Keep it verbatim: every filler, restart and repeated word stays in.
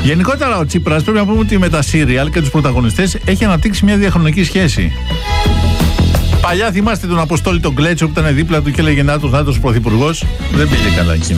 Γενικότερα ο Τσίπρας, πρέπει να πούμε ότι με τα σύριαλ και τους πρωταγωνιστές έχει αναπτύξει μια διαχρονική σχέση. Παλιά θυμάστε τον Αποστόλη τον Κλέτσο που ήταν δίπλα του και έλεγε να το θάνατος πρωθυπουργός. Δεν πήγε καλά εκείνο.